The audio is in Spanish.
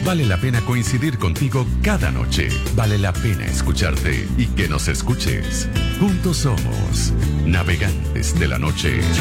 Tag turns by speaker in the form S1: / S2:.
S1: Vale la pena coincidir contigo cada noche. Vale la pena escucharte y que nos escuches. Juntos somos Navegantes de la Noche.